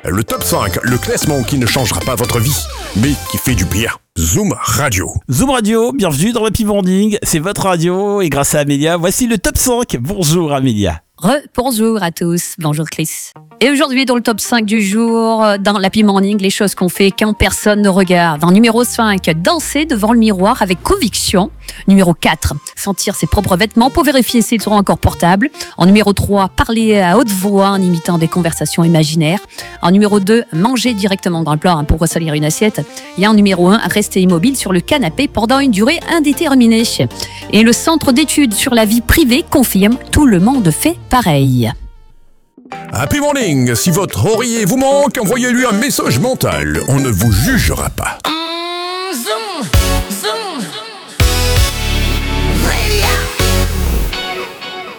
Le top 5, le classement qui ne changera pas votre vie, mais qui fait du bien. Zoom Radio. Zoom Radio, bienvenue dans l'Happy Morning. C'est votre radio et grâce à Amélia, voici le top 5. Bonjour Amélia. Bonjour à tous, bonjour Chris. Et aujourd'hui dans le top 5 du jour, dans l'Happy Morning, les choses qu'on fait quand personne ne regarde. En numéro 5, danser devant le miroir avec conviction. Numéro 4, sentir ses propres vêtements pour vérifier s'ils seront encore portables. En numéro 3, parler à haute voix en imitant des conversations imaginaires. En numéro 2, manger directement dans le plat pour ressalir une assiette. Et en numéro 1, rester immobile sur le canapé pendant une durée indéterminée. Et le centre d'études sur la vie privée confirme, tout le monde fait pareil. Happy Morning, si votre oreiller vous manque, envoyez-lui un message mental. On ne vous jugera pas. Zoom